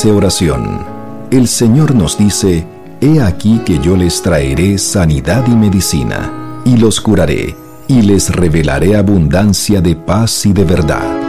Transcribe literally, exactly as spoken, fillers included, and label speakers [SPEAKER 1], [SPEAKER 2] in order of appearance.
[SPEAKER 1] dulce oración. El Señor nos dice: He aquí que yo les traeré sanidad y medicina, y los curaré, y les revelaré abundancia de paz y de verdad.